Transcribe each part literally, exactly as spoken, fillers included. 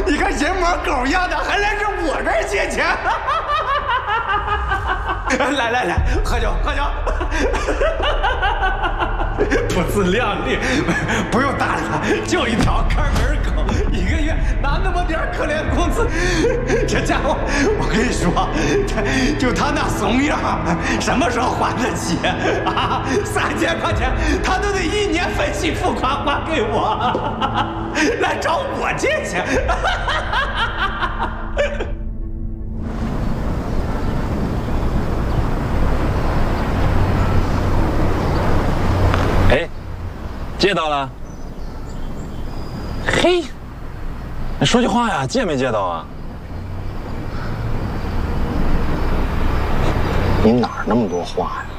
你看人模狗样的，还来这我这儿借钱？来来来，喝酒喝酒。不自量力，不用搭理他，就一条看门狗，一个月拿那么点可怜工资，这家伙，我跟你说，就他那怂样，什么时候还得起啊？三千块钱，他都得一年分期付款还给我，来找我借钱。 哎，借到了。嘿，你说句话呀，借没借到啊？ 你哪儿那么多话呀？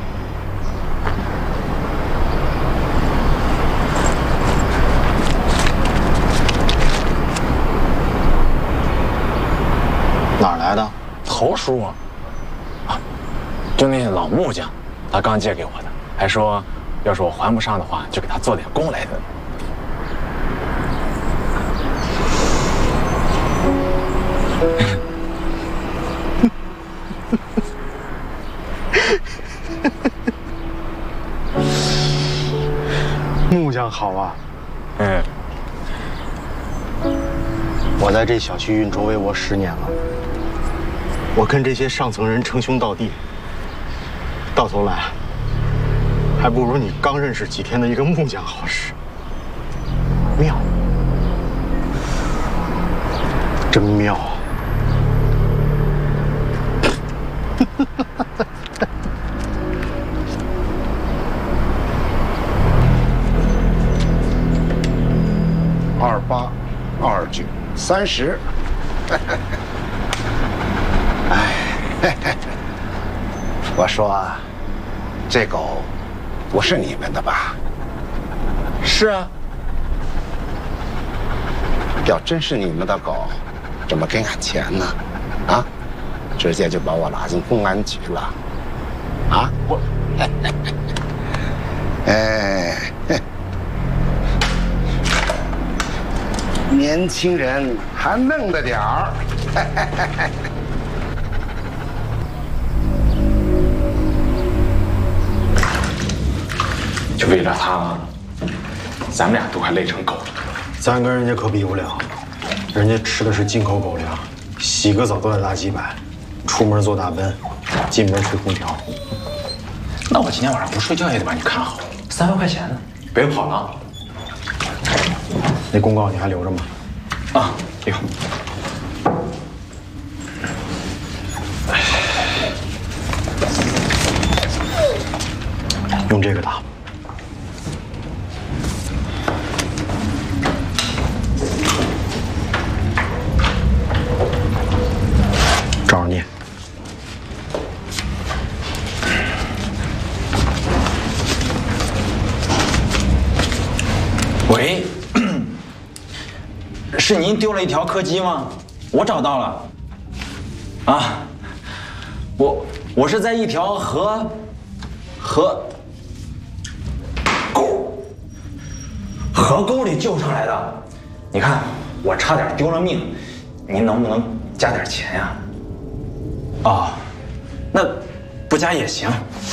哪儿来的？ 头书啊，啊，就那老木匠，他刚借给我的，还说要是我还不上的话，就给他做点工来的。 木匠好啊！ 嗯， 我在这小区运筹帷幄十年了，我跟这些上层人称兄道弟，到头来还不如你刚认识几天的一个木匠好使。妙，真妙啊！ 二八、二九、三十。哎，我说，这狗不是你们的吧？ 是啊。 要真是你们的狗，怎么给俺钱呢？啊，直接就把我拉进公安局了。啊，我，哎。年轻人还嫩着点儿， 就为了他吗？咱们俩都快累成狗了。 咱跟人家可比不了，人家吃的是进口狗粮，洗个澡都得大几百，出门坐大奔，进门吹空调。 那我今天晚上不睡觉也得把你看好，三万块钱呢，别跑了啊！ 那公告你还留着吗？ 啊，有。 用这个打。照着念。 喂，是您丢了一条柯基吗？我找到了。啊，我我是在一条河河沟河沟里救上来的。你看，我差点丢了命，您能不能加点钱呀？哦，那不加也行。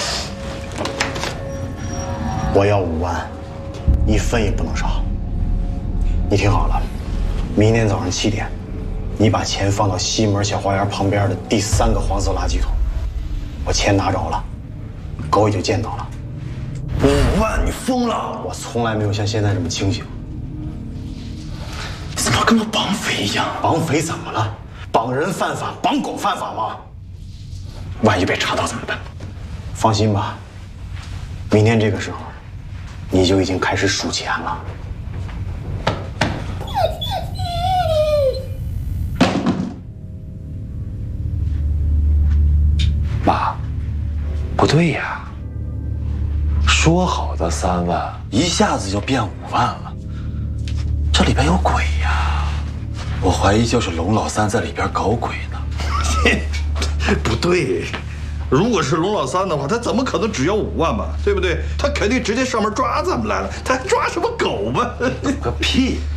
我要五万，一分也不能少。你听好了，明天早上七点，你把钱放到西门小花园旁边的第三个黄色垃圾桶。我钱拿着了，狗也就见到了。五万？你疯了！我从来没有像现在这么清醒。 你怎么跟个绑匪一样？ 绑匪怎么了？绑人犯法，绑狗犯法吗？ 万一被查到怎么办？ 放心吧，明天这个时候，你就已经开始数钱了。 妈，不对呀，说好的三万，一下子就变五万了，这里边有鬼呀！我怀疑就是龙老三在里边搞鬼呢。 不对，如果是龙老三的话，他怎么可能只要五万嘛？对不对？他肯定直接上门抓咱们来了，他还抓什么狗嘛？ 个屁！